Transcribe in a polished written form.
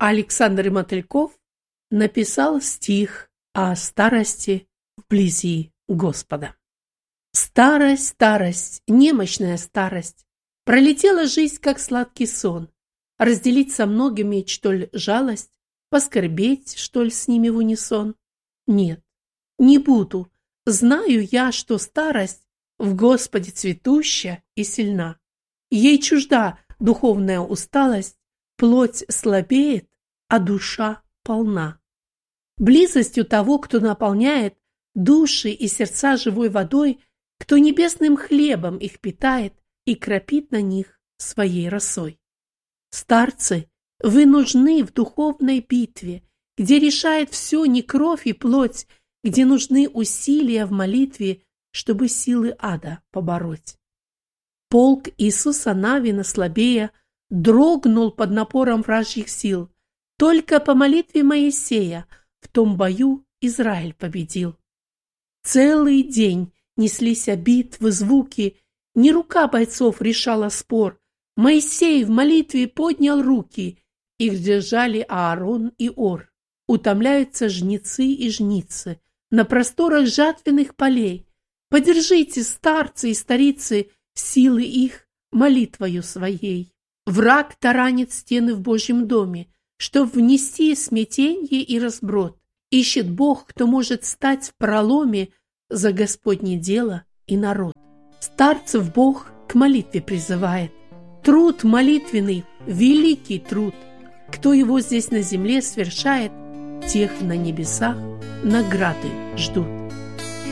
Александр Мотыльков написал стих о старости вблизи Господа. Старость, старость, немощная старость, пролетела жизнь, как сладкий сон. Разделить со многими, что ли, жалость, поскорбеть, что ли, с ними в унисон? Нет, не буду. Знаю я, что старость в Господе цветуща и сильна. Ей чужда духовная усталость, плоть слабеет, а душа полна. Близостью того, кто наполняет души и сердца живой водой, кто небесным хлебом их питает и кропит на них своей росой. Старцы, вы нужны в духовной битве, где решает все не кровь и плоть, где нужны усилия в молитве, чтобы силы ада побороть. Полк Иисуса Навина слабея дрогнул под напором вражьих сил. Только по молитве Моисея в том бою Израиль победил. Целый день неслись битвы, звуки, не рука бойцов решала спор. Моисей в молитве поднял руки, их держали Аарон и Ор. Утомляются жнецы и жницы на просторах жатвенных полей. Подержите, старцы и старицы, силы их молитвою своей. Враг таранит стены в Божьем доме, чтоб внести смятенье и разброд. Ищет Бог, кто может стать в проломе за Господне дело и народ. Старцев Бог к молитве призывает. Труд молитвенный, великий труд. Кто его здесь на земле свершает, тех на небесах награды ждут.